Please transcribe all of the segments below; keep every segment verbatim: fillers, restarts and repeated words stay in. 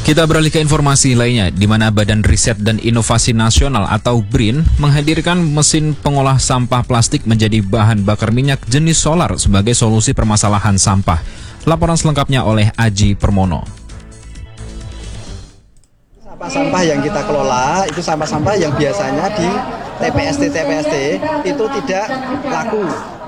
Kita beralih ke informasi lainnya, di mana Badan Riset dan Inovasi Nasional atau BRIN menghadirkan mesin pengolah sampah plastik menjadi bahan bakar minyak jenis solar sebagai solusi permasalahan sampah. Laporan selengkapnya oleh Aji Permono. Sampah-sampah yang kita kelola itu sampah-sampah yang biasanya di T P S T T P S T itu tidak laku,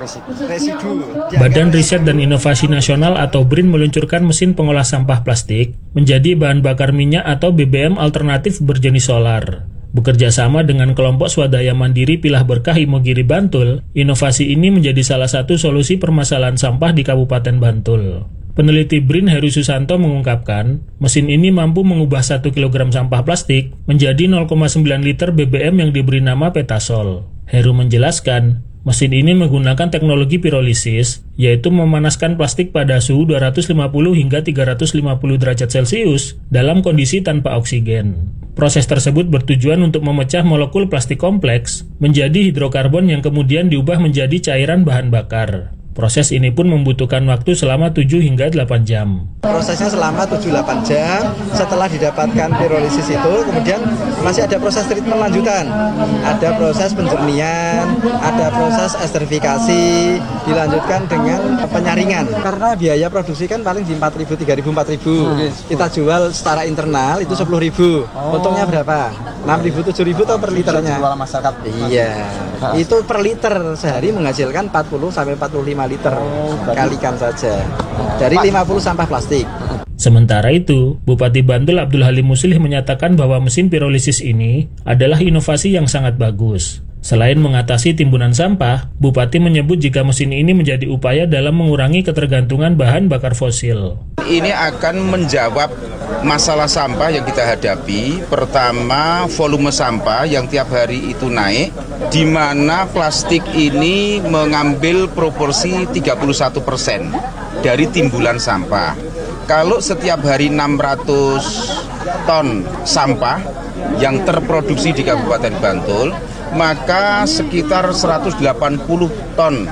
residu. Badan Riset dan Inovasi Nasional atau BRIN meluncurkan mesin pengolah sampah plastik menjadi bahan bakar minyak atau B B M alternatif berjenis solar. Bekerja sama dengan kelompok swadaya mandiri Pilah Berkah Imogiri Bantul, inovasi ini menjadi salah satu solusi permasalahan sampah di Kabupaten Bantul. Peneliti BRIN Heru Susanto mengungkapkan, mesin ini mampu mengubah satu kilogram sampah plastik menjadi nol koma sembilan liter B B M yang diberi nama Petasol. Heru menjelaskan, mesin ini menggunakan teknologi pirolisis, yaitu memanaskan plastik pada suhu dua ratus lima puluh hingga tiga ratus lima puluh derajat Celcius dalam kondisi tanpa oksigen. Proses tersebut bertujuan untuk memecah molekul plastik kompleks menjadi hidrokarbon yang kemudian diubah menjadi cairan bahan bakar. Proses ini pun membutuhkan waktu selama tujuh hingga delapan jam. Prosesnya selama tujuh sampai delapan jam, setelah didapatkan pirolisis itu, kemudian masih ada proses treatment lanjutan. Ada proses penjernihan, ada proses esterifikasi, dilanjutkan dengan penyaringan. Karena biaya produksi kan paling di empat ribu, tiga ribu, empat ribu. Kita jual secara internal itu sepuluh ribu. Untungnya berapa? enam ribu, tujuh ribu atau per liternya? Jual masyarakat. Iya, itu per liter sehari menghasilkan empat puluh sampai empat puluh lima liter. Kalikan saja dari lima puluh sampah plastik. Sementara itu, Bupati Bantul Abdul Halim Muslih menyatakan bahwa mesin pirolisis ini adalah inovasi yang sangat bagus. Selain mengatasi timbunan sampah, Bupati menyebut jika mesin ini menjadi upaya dalam mengurangi ketergantungan bahan bakar fosil. Ini akan menjawab masalah sampah yang kita hadapi. Pertama, volume sampah yang tiap hari itu naik, di mana plastik ini mengambil proporsi tiga puluh satu persen dari timbulan sampah. Kalau setiap hari enam ratus ton sampah yang terproduksi di Kabupaten Bantul, maka sekitar seratus delapan puluh ton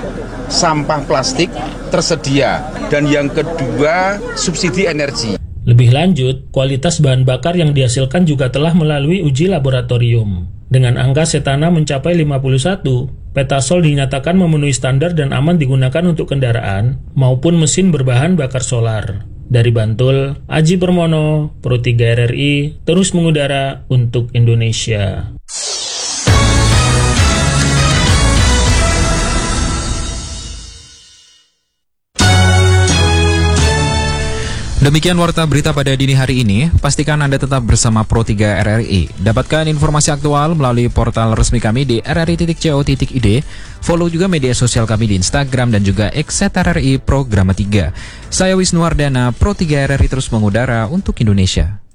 sampah plastik tersedia. Dan yang kedua, subsidi energi. Lebih lanjut, kualitas bahan bakar yang dihasilkan juga telah melalui uji laboratorium. Dengan angka setana mencapai lima puluh satu, Petasol dinyatakan memenuhi standar dan aman digunakan untuk kendaraan maupun mesin berbahan bakar solar. Dari Bantul, Aji Permono, Pro tiga R R I, terus mengudara untuk Indonesia. Demikian warta berita pada dini hari ini. Pastikan Anda tetap bersama Pro tiga R R I. Dapatkan informasi aktual melalui portal resmi kami di r r i titik co titik i d. Follow juga media sosial kami di Instagram dan juga X R R I Programa tiga. Saya Wisnu Wardana, Pro tiga R R I terus mengudara untuk Indonesia.